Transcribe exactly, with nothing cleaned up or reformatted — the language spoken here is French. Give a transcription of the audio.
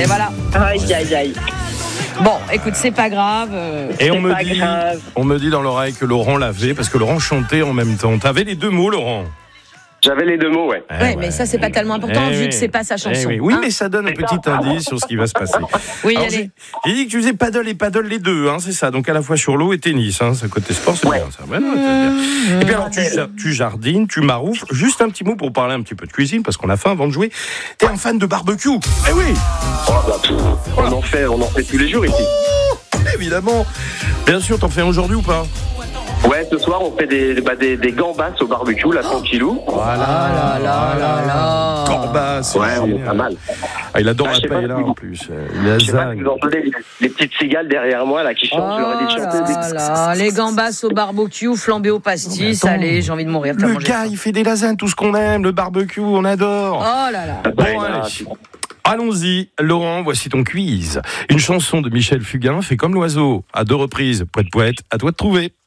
voilà. Aïe, aïe, aïe. Bon, écoute, c'est pas grave. euh, Et on C'est me, pas dit, grave. on me dit dans l'oreille que Laurent l'avait, parce que Laurent chantait en même temps. T'avais les deux mots, Laurent. J'avais les deux mots, ouais. Eh Ouais, mais ça, c'est pas tellement important, Eh vu oui. que c'est pas sa chanson. Eh oui, oui hein. mais ça donne un petit indice sur ce qui va se passer. Oui, Alors, allez. j'ai, j'ai dit que tu faisais paddle et paddle les deux, hein, c'est ça. Donc à la fois sur l'eau et tennis, hein, ça côté sport, c'est Ouais. bien ça. Ouais, non, c'est bien. Et puis alors tu, ja- tu jardines, tu maroufles. Juste un petit mot pour parler un petit peu de cuisine, parce qu'on a faim avant de jouer. T'es un fan de barbecue. Eh oui, Oh, bah, pff, on en fait, on en fait tous les jours ici. évidemment. Bien sûr, t'en fais un aujourd'hui ou pas? Ouais, ce soir, on fait des, bah, des, des gambas au barbecue, là, tranquillou. Voilà. Ah là là là là. Corba, c'est Ouais, on est génial. pas mal. Ah, il adore Ah, je la sais pas paella si- en plus. Euh, Il Je sais pas si lasagne. vous entendez les, les petites cigales derrière moi, là, qui Oh chantent. Je leur ai dit de chanter. là des- là, les gambas au barbecue, flambé au pastis, attends. allez, j'ai envie de mourir. t'as Le mangé gars, ça. il fait des lasagnes, tout ce qu'on aime, le barbecue, on adore. Oh là là. Bon, Ouais, allez. là, tu- Allons-y, Laurent, voici ton quiz. Une chanson de Michel Fugain fait comme l'oiseau. À deux reprises, poète poète, à toi de trouver.